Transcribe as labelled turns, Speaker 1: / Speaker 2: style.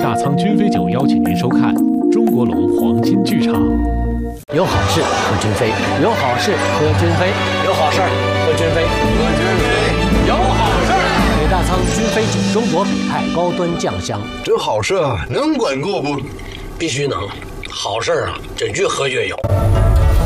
Speaker 1: 大仓君飞酒邀请您收看中国龙黄金剧场。
Speaker 2: 有好事喝君飞，有好事喝君飞，有好事喝君飞，喝君飞，有好事。北大仓君飞酒，中国北派高端酱香。
Speaker 3: 这好事能管够不？
Speaker 2: 必须能，好事啊，真越喝越有。